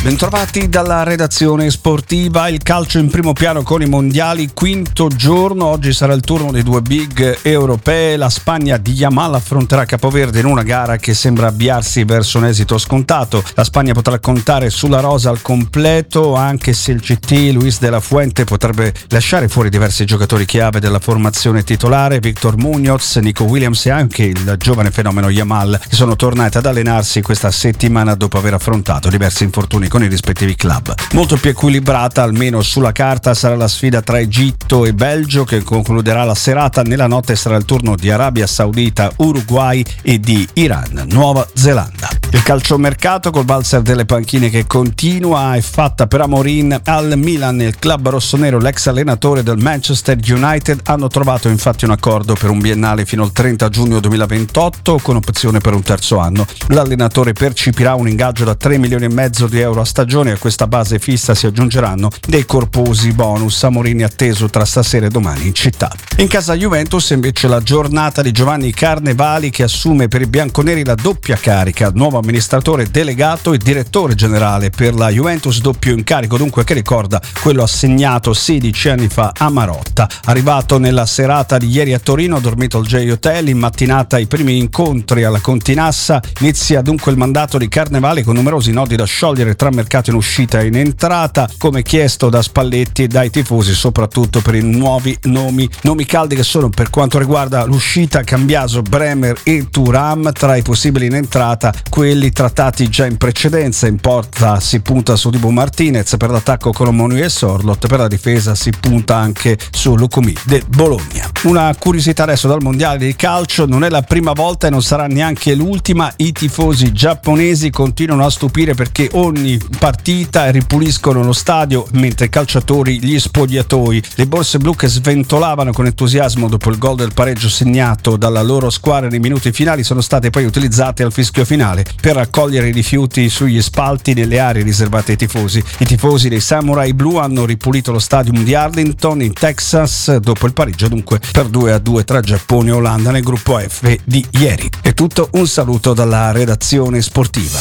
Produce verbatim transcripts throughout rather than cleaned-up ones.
Bentrovati dalla redazione sportiva. Il calcio in primo piano con i mondiali, quinto giorno. Oggi sarà il turno dei due big europee. La Spagna di Yamal affronterà Capoverde in una gara che sembra avviarsi verso un esito scontato. La Spagna potrà contare sulla rosa al completo, anche se il C T Luis de la Fuente potrebbe lasciare fuori diversi giocatori chiave della formazione titolare. Victor Muñoz, Nico Williams e anche il giovane fenomeno Yamal, che sono tornati ad allenarsi questa settimana dopo aver affrontato diversi infortuni con i rispettivi club. Molto più equilibrata, almeno sulla carta, sarà la sfida tra Egitto e Belgio, che concluderà la serata. Nella notte sarà il turno di Arabia Saudita, Uruguay e di Iran, Nuova Zelanda. Il calciomercato col valzer delle panchine che continua è fatta per Amorim al Milan. Il club rossonero, l'ex allenatore del Manchester United, hanno trovato infatti un accordo per un biennale fino al trenta giugno duemilaventotto con opzione per un terzo anno. L'allenatore percepirà un ingaggio da tre milioni e mezzo di euro a stagione. A questa base fissa si aggiungeranno dei corposi bonus. Amorim è atteso tra stasera e domani in città. In casa Juventus invece la giornata di Giovanni Carnevali, che assume per i bianconeri la doppia carica, nuovo amministratore delegato e direttore generale per la Juventus, doppio incarico dunque che ricorda quello assegnato sedici anni fa a Marotta. Arrivato nella serata di ieri a Torino, ha dormito al J Hotel. In mattinata i primi incontri alla Continassa. Inizia dunque il mandato di Carnevali con numerosi nodi da sciogliere tra mercato in uscita e in entrata, come chiesto da Spalletti e dai tifosi, soprattutto per i nuovi nomi nomi caldi che sono, per quanto riguarda l'uscita, Cambiaso, Bremer e Thuram. Tra i possibili in entrata quelli trattati già in precedenza. In porta si punta su Dibu Martinez, per l'attacco Colomoni e Sorlot, per la difesa si punta anche su Lukumi del Bologna. Una curiosità adesso dal mondiale di calcio: non è la prima volta e non sarà neanche l'ultima. I tifosi giapponesi continuano a stupire perché ogni partita ripuliscono lo stadio, mentre i calciatori gli spogliatoi. Le borse blu che sventolavano con entusiasmo dopo il gol del pareggio segnato dalla loro squadra nei minuti finali sono state poi utilizzate al fischio finale per raccogliere i rifiuti sugli spalti nelle aree riservate ai tifosi. I tifosi dei Samurai Blu hanno ripulito lo stadium di Arlington in Texas dopo il pareggio dunque per due a due tra Giappone e Olanda nel gruppo F di ieri. È tutto, un saluto dalla redazione sportiva.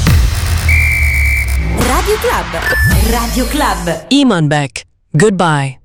Radio Club. Radio Club. Imanbek. Goodbye.